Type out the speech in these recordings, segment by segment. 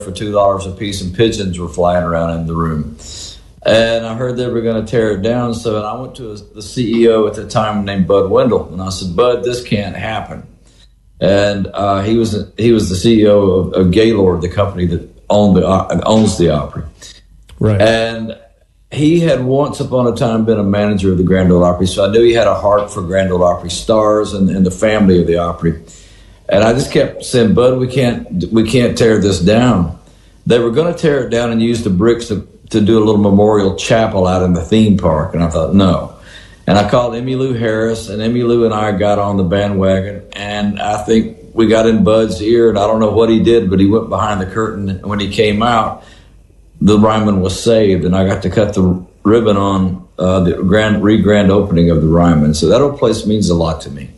for $2 a piece, and pigeons were flying around in the room. And I heard they were going to tear it down. So I went to the CEO at the time named Bud Wendell, and I said, Bud, this can't happen. And he was the CEO of Gaylord, the company that owns the Opry. Right. And he had once upon a time been a manager of the Grand Ole Opry, so I knew he had a heart for Grand Ole Opry stars and the family of the Opry. And I just kept saying, Bud, we can't tear this down. They were going to tear it down and use the bricks to do a little memorial chapel out in the theme park. And I thought, no. And I called Emmylou Harris, and Emmylou and I got on the bandwagon. And I think we got in Bud's ear, and I don't know what he did, but he went behind the curtain. And when he came out, the Ryman was saved, and I got to cut the ribbon on the grand opening of the Ryman. So that old place means a lot to me.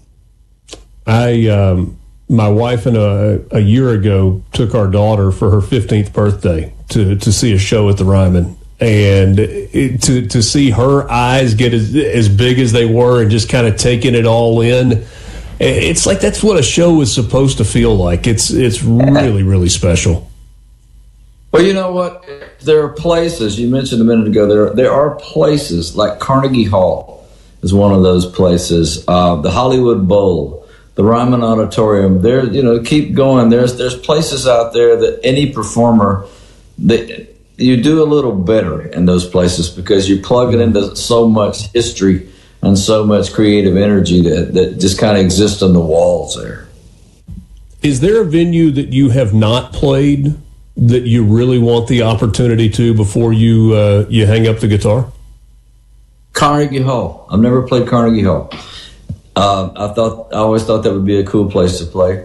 My wife and a year ago took our daughter for her 15th birthday to see a show at the Ryman, and to see her eyes get as big as they were and just kind of taking it all in, it's like that's what a show is supposed to feel like. It's really, really special. Well, you know what? There are places, you mentioned a minute ago, there are places like Carnegie Hall is one of those places, the Hollywood Bowl, the Ryman Auditorium. There, keep going. There's places out there that any performer, that you do a little better in those places because you're plugging into so much history and so much creative energy that just kind of exists on the walls there. Is there a venue that you have not played that you really want the opportunity to before you hang up the guitar? Carnegie Hall. I've never played Carnegie Hall. I always thought that would be a cool place to play.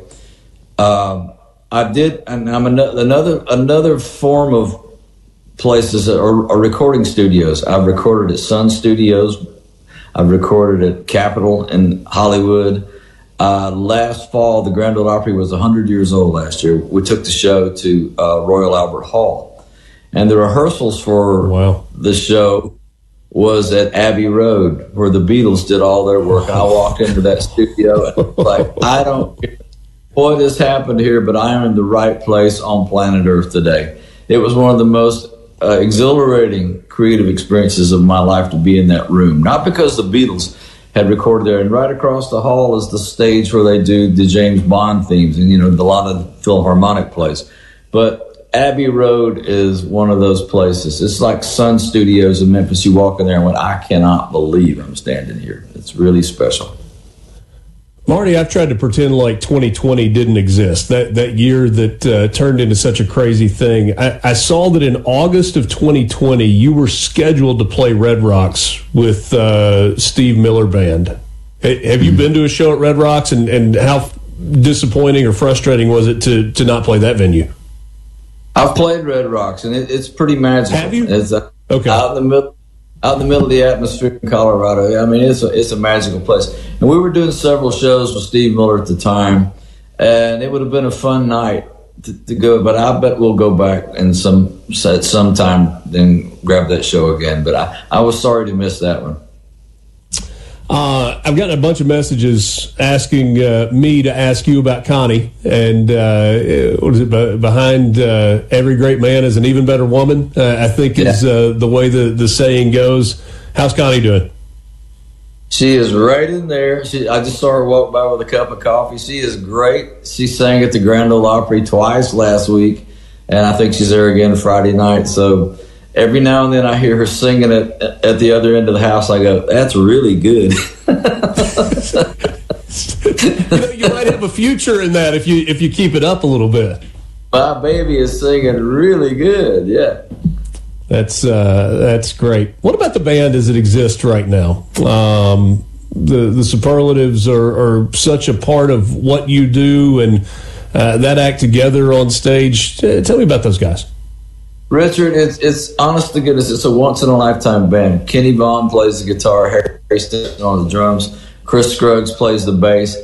I did, and I'm another form of places are recording studios. I've recorded at Sun Studios. I've recorded at Capitol in Hollywood. Last fall, the Grand Ole Opry was 100 years old last year. We took the show to Royal Albert Hall, and the rehearsals for the show was at Abbey Road, where the Beatles did all their work. I walked into that studio and was like, I don't care what has happened here, but I am in the right place on planet Earth today. It was one of the most exhilarating creative experiences of my life to be in that room. Not because the Beatles had recorded there, and right across the hall is the stage where they do the James Bond themes, and a lot of the Philharmonic plays. But Abbey Road is one of those places. It's like Sun Studios in Memphis. You walk in there and went, I cannot believe I'm standing here. It's really special. Marty, I've tried to pretend like 2020 didn't exist, that year that turned into such a crazy thing. I saw that in August of 2020, you were scheduled to play Red Rocks with Steve Miller Band. Have you been to a show at Red Rocks, and how disappointing or frustrating was it to not play that venue? I've played Red Rocks, and it's pretty magical. Have you? It's okay. Out in the middle of the atmosphere in Colorado. I mean, it's a magical place. And we were doing several shows with Steve Miller at the time, and it would have been a fun night to go. But I bet we'll go back at some time and grab that show again. But I was sorry to miss that one. I've gotten a bunch of messages asking me to ask you about Connie, and what is it, behind every great man is an even better woman, I think is the way the saying goes. How's Connie doing? She is right in there. I just saw her walk by with a cup of coffee. She is great. She sang at the Grand Ole Opry twice last week, and I think she's there again Friday night. So every now and then I hear her singing it at the other end of the house. I go, that's really good. You might have a future in that if you keep it up a little bit. My baby is singing really good, yeah. That's great. What about the band as it exists right now? The Superlatives are such a part of what you do, and that act together on stage. Tell me about those guys. Richard, it's honest to goodness, it's a once-in-a-lifetime band. Kenny Vaughn plays the guitar, Harry Stinson on the drums, Chris Scruggs plays the bass.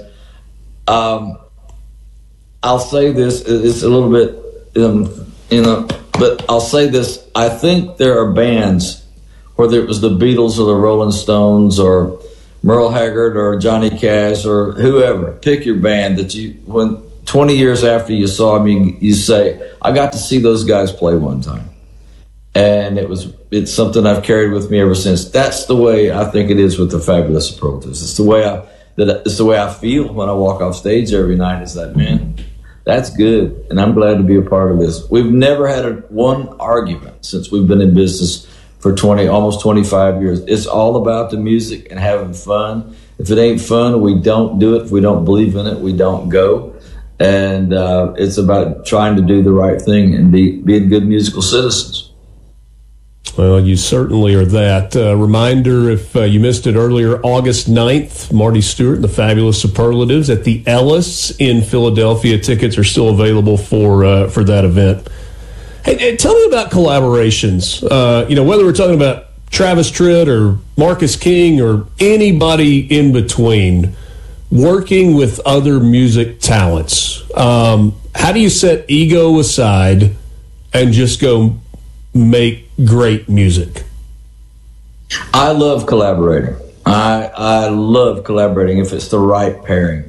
I'll say this, it's a little bit, but I'll say this, I think there are bands, whether it was the Beatles or the Rolling Stones or Merle Haggard or Johnny Cash or whoever, pick your band that when 20 years after you saw him, you say, I got to see those guys play one time. And it's something I've carried with me ever since. That's the way I think it is with the Fabulous Superlatives. It's the way I feel when I walk off stage every night. Is that, man, that's good, and I'm glad to be a part of this. We've never had one argument since we've been in business for almost 25 years. It's all about the music and having fun. If it ain't fun, we don't do it. If we don't believe in it, we don't go. And it's about trying to do the right thing and being good musical citizens. Well, you certainly are that. Reminder, if you missed it earlier, August 9th, Marty Stuart and the Fabulous Superlatives at the Ellis in Philadelphia. Tickets are still available for that event. Hey, tell me about collaborations. Whether we're talking about Travis Tritt or Marcus King or anybody in between, working with other music talents. How do you set ego aside and just go make great music? I love collaborating. I love collaborating if it's the right pairing.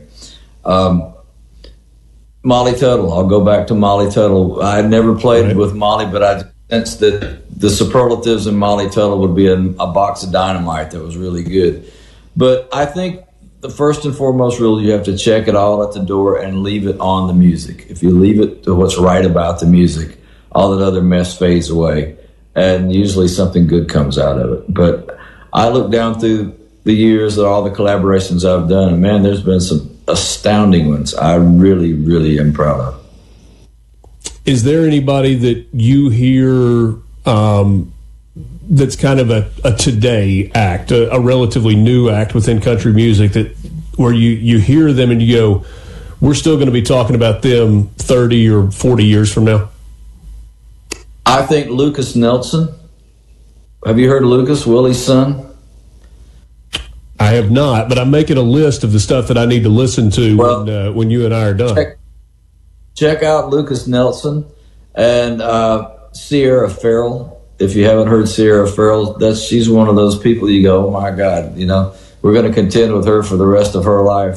Molly Tuttle, I'll go back to Molly Tuttle. I never played with Molly, but I sensed that the Superlatives and Molly Tuttle would be a box of dynamite that was really good. But I think the first and foremost rule, you have to check it all at the door and leave it on the music. If you leave it to what's right about the music, all that other mess fades away, and usually something good comes out of it. But I look down through the years at all the collaborations I've done, and man, there's been some astounding ones I really, really am proud of. Is there anybody that you hear that's kind of a today act, a relatively new act within country music, that where you hear them and you go, we're still going to be talking about them 30 or 40 years from now? I think Lucas Nelson. Have you heard of Lucas, Willie's son? I have not, but I'm making a list of the stuff that I need to listen to when you and I are done. Check out Lucas Nelson and Sierra Farrell. If you haven't heard Sierra Farrell, she's one of those people you go, oh my God, we're going to contend with her for the rest of her life.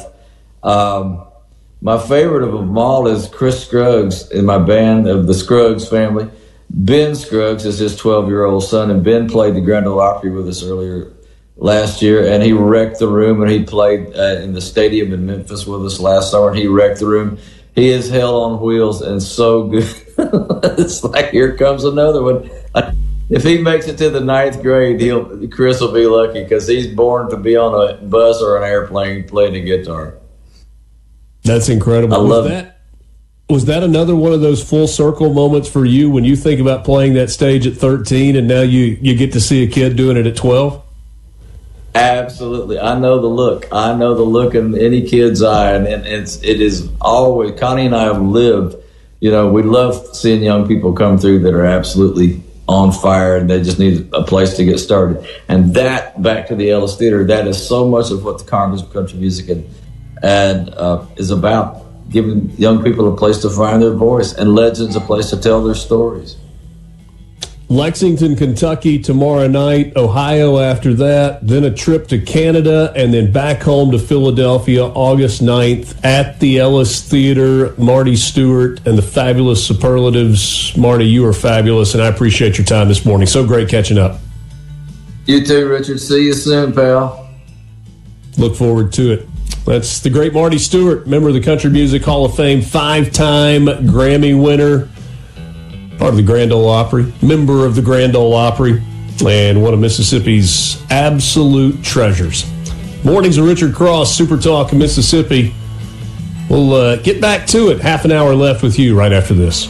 My favorite of them all is Chris Scruggs in my band of the Scruggs family. Ben Scruggs is his 12-year-old son, and Ben played the Grand Ole Opry with us earlier last year, and he wrecked the room, and he played in the stadium in Memphis with us last summer, and he wrecked the room. He is hell on wheels and so good. It's like, here comes another one. If he makes it to the 9th grade, Chris will be lucky, because he's born to be on a bus or an airplane playing the guitar. That's incredible. I love that. Was that another one of those full circle moments for you when you think about playing that stage at 13 and now you get to see a kid doing it at 12? Absolutely. I know the look. I know the look in any kid's eye, and it is always, Connie and I have lived, we love seeing young people come through that are absolutely on fire and they just need a place to get started. And that, back to the Ellis Theater, that is so much of what the Congress of Country Music is about. Giving young people a place to find their voice and legends a place to tell their stories. Lexington, Kentucky tomorrow night, Ohio after that, then a trip to Canada, and then back home to Philadelphia August 9th at the Ellis Theater. Marty Stuart and the Fabulous Superlatives. Marty, you are fabulous, and I appreciate your time this morning. So great catching up. You too, Richard. See you soon, pal. Look forward to it. That's the great Marty Stuart, member of the Country Music Hall of Fame, 5-time Grammy winner, part of the Grand Ole Opry, member of the Grand Ole Opry, and one of Mississippi's absolute treasures. Mornings of Richard Cross, Super Talk Mississippi. We'll get back to it. Half an hour left with you right after this.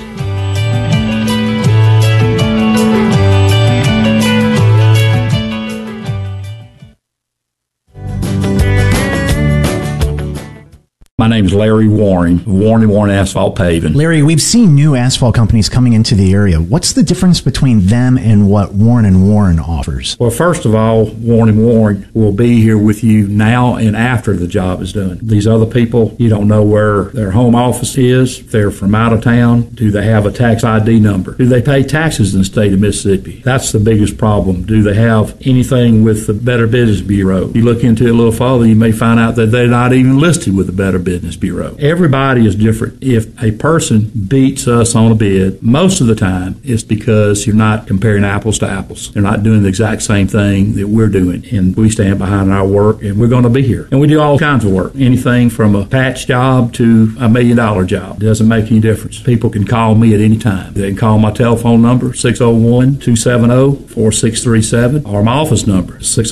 My name is Larry Warren, Warren Asphalt Paving. Larry, we've seen new asphalt companies coming into the area. What's the difference between them and what Warren & Warren offers? Well, first of all, Warren & Warren will be here with you now and after the job is done. These other people, you don't know where their home office is. If they're from out of town, do they have a tax ID number? Do they pay taxes in the state of Mississippi? That's the biggest problem. Do they have anything with the Better Business Bureau? You look into it a little further, you may find out that they're not even listed with the Better Business Business Bureau. Everybody is different. If a person beats us on a bid, most of the time it's because you're not comparing apples to apples. They're not doing the exact same thing that we're doing, and we stand behind our work, and we're going to be here. And we do all kinds of work, anything from a patch job to $1 million job. It doesn't make any difference. People can call me at any time. They can call my telephone number, 601-270-4637, or my office number,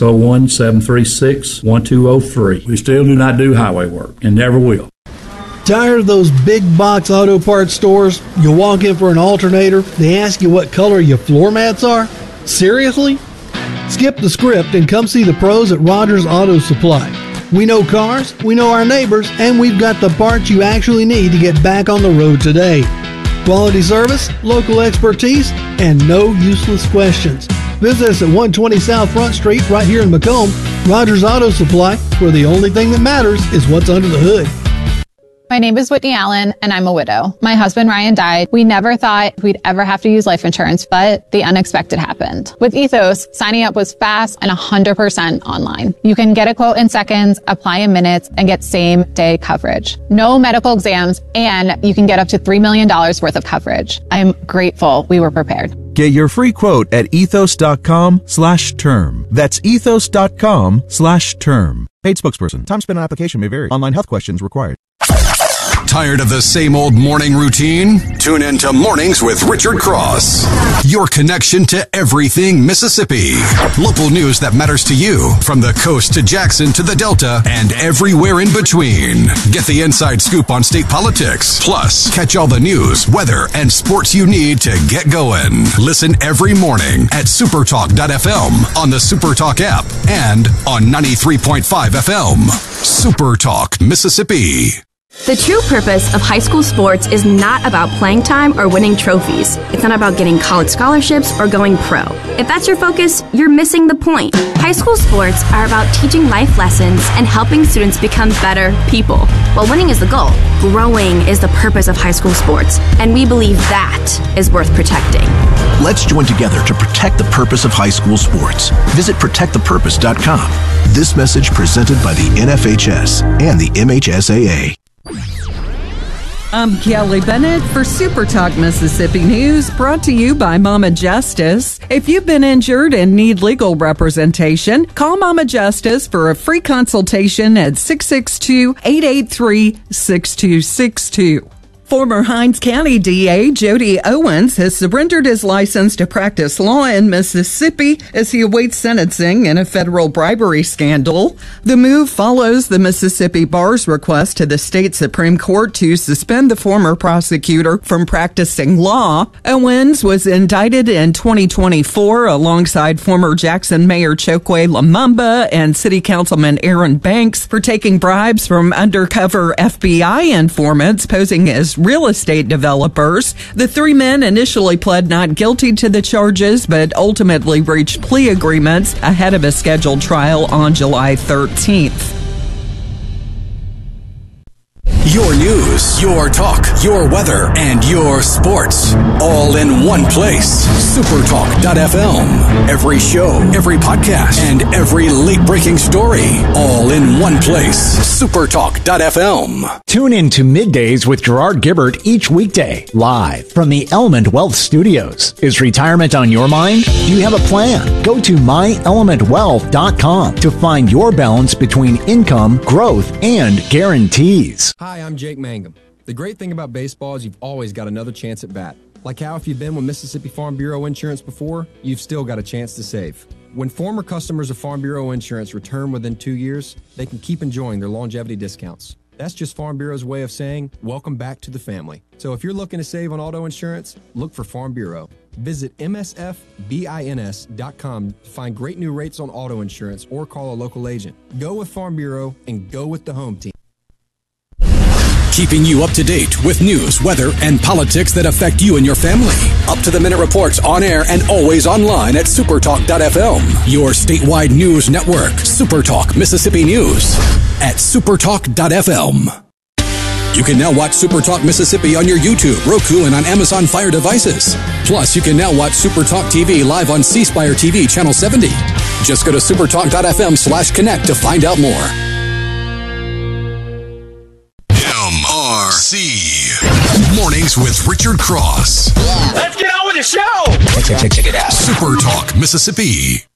601-736-1203. We still do not do highway work and never will. Tired of those big box auto parts stores? You walk in for an alternator, they ask you what color your floor mats are? Seriously? Skip the script and come see the pros at Rogers Auto Supply. We know cars, we know our neighbors, and we've got the parts you actually need to get back on the road today. Quality service, local expertise, and no useless questions. Visit us at 120 South Front Street right here in Macomb. Rogers Auto Supply, where the only thing that matters is what's under the hood. My name is Whitney Allen, and I'm a widow. My husband, Ryan, died. We never thought we'd ever have to use life insurance, but the unexpected happened. With Ethos, signing up was fast and 100% online. You can get a quote in seconds, apply in minutes, and get same-day coverage. No medical exams, and you can get up to $3 million worth of coverage. I'm grateful we were prepared. Get your free quote at ethos.com/term. That's ethos.com/term. Paid spokesperson. Time spent on application may vary. Online health questions required. Tired of the same old morning routine? Tune in to Mornings with Richard Cross. Your connection to everything Mississippi. Local news that matters to you, from the coast to Jackson to the Delta and everywhere in between. Get the inside scoop on state politics. Plus, catch all the news, weather, and sports you need to get going. Listen every morning at supertalk.fm, on the Supertalk app, and on 93.5 FM. Supertalk, Mississippi. The true purpose of high school sports is not about playing time or winning trophies. It's not about getting college scholarships or going pro. If that's your focus, you're missing the point. High school sports are about teaching life lessons and helping students become better people. While winning is the goal, growing is the purpose of high school sports, and we believe that is worth protecting. Let's join together to protect the purpose of high school sports. Visit protectthepurpose.com. This message presented by the NFHS and the MHSAA. I'm Kelly Bennett for Super Talk Mississippi News, brought to you by Mama Justice. If you've been injured and need legal representation, call Mama Justice for a free consultation at 662-883-6262. Former Hinds County DA Jody Owens has surrendered his license to practice law in Mississippi as he awaits sentencing in a federal bribery scandal. The move follows the Mississippi Bar's request to the state Supreme Court to suspend the former prosecutor from practicing law. Owens was indicted in 2024 alongside former Jackson Mayor Chokwe Lumumba and City Councilman Aaron Banks for taking bribes from undercover FBI informants posing as real estate developers. The three men initially pled not guilty to the charges, but ultimately reached plea agreements ahead of a scheduled trial on July 13th. Your news, your talk, your weather, and your sports. All in one place. Supertalk.fm. Every show, every podcast, and every late-breaking story. All in one place. Supertalk.fm. Tune in to Middays with Gerard Gibbert each weekday, live from the Element Wealth Studios. Is retirement on your mind? Do you have a plan? Go to myelementwealth.com to find your balance between income, growth, and guarantees. Hi, I'm Jake Mangum. The great thing about baseball is you've always got another chance at bat. Like how if you've been with Mississippi Farm Bureau Insurance before, you've still got a chance to save. When former customers of Farm Bureau Insurance return within 2 years, they can keep enjoying their longevity discounts. That's just Farm Bureau's way of saying, welcome back to the family. So if you're looking to save on auto insurance, look for Farm Bureau. Visit msfbins.com to find great new rates on auto insurance or call a local agent. Go with Farm Bureau and go with the home team. Keeping you up to date with news, weather, and politics that affect you and your family. Up-to-the-minute reports on air and always online at supertalk.fm. Your statewide news network, Supertalk Mississippi News at supertalk.fm. You can now watch Supertalk Mississippi on your YouTube, Roku, and on Amazon Fire devices. Plus, you can now watch Supertalk TV live on C Spire TV Channel 70. Just go to supertalk.fm/connect to find out more. WIBC. Mornings with Richard Cross. Let's get on with the show. Check it out. Super Talk Mississippi.